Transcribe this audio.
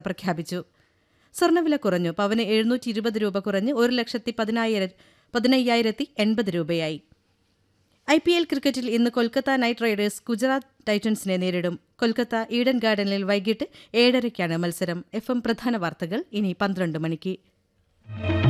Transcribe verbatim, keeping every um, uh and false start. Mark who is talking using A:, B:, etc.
A: പ്രഖ്യാപിച്ചു. സ്വർണ്ണവില കുറഞ്ഞു. പവന് എഴുന്നൂറ്റി ഇരുപത് രൂപ കുറഞ്ഞ് ഒരു ലക്ഷത്തി പതിനായിരം പതിനയ്യായിരത്തി എൺപത് രൂപയായി. ഐ പി എൽ ക്രിക്കറ്റിൽ ഇന്ന് കൊൽക്കത്ത നൈറ്റ് റൈഡേഴ്സ് ഗുജറാത്ത് ടൈറ്റൻസിനെ നേരിടും. കൊൽക്കത്ത ഈഡൻ ഗാർഡനിൽ വൈകിട്ട് ഏഴരയ്ക്കാണ് മത്സരം. എഫ് എം പ്രധാന വാർത്തകൾ ഇനി പന്ത്രണ്ട് മണിക്ക്.